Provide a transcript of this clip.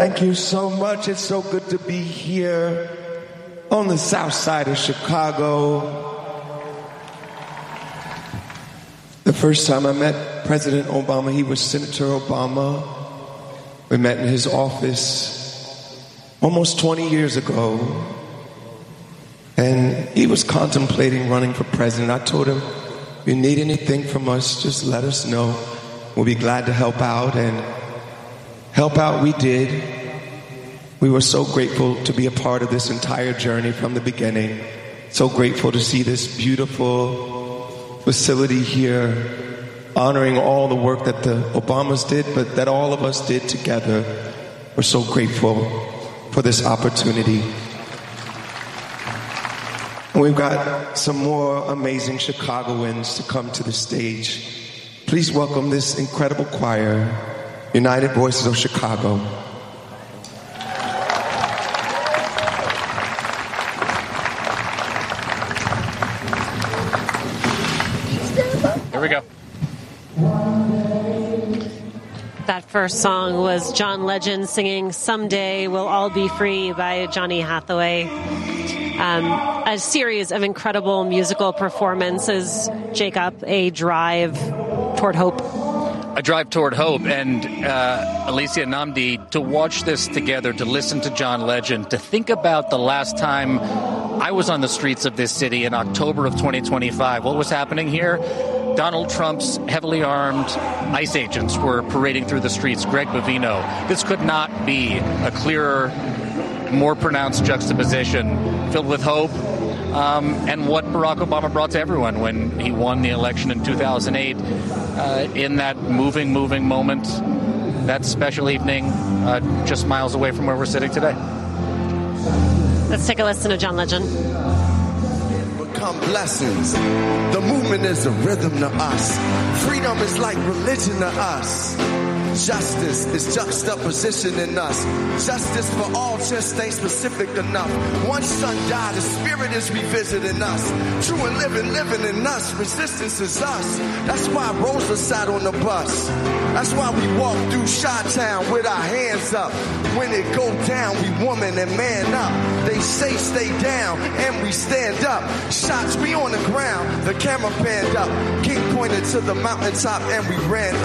Thank you so much. It's so good to be here on the south side of Chicago. The first time I met President Obama, he was Senator Obama. We met in his office almost 20 years ago. And he was contemplating running for president. I told him, if you need anything from us, just let us know. We'll be glad to help out. And help out we did. We were so grateful to be a part of this entire journey from the beginning. So grateful to see this beautiful facility here, honoring all the work that the Obamas did, but that all of us did together. We're so grateful for this opportunity. And we've got some more amazing Chicagoans to come to the stage. Please welcome this incredible choir, United Voices of Chicago. Here we go. That first song was John Legend singing Someday We'll All Be Free by Johnny Hathaway. A series of incredible musical performances, Jacob, a drive toward hope. A drive toward hope. And Alicia Nnamdi, to watch this together, to listen to John Legend, to think about the last time I was on the streets of this city in October of 2025. What was happening here? Donald Trump's heavily armed ICE agents were parading through the streets. Greg Bovino. This could not be a clearer, more pronounced juxtaposition, filled with hope, and what Barack Obama brought to everyone when he won the election in 2008. In that moving moment, that special evening, just miles away from where we're sitting today. Let's take a listen to John Legend. Become blessings. The movement is a rhythm to us. Freedom is like religion to us. Justice is juxtaposition in us. Justice for all just ain't specific enough. One son died, the spirit is revisiting us. True and living in us. Resistance is us. That's why Rosa sat on the bus. That's why we walk through Chi-Town with our hands up. When it go down, we woman and man up. They say stay down, and we stand up. Shots, we on the ground, the camera panned up. King pointed to the mountaintop, and we ran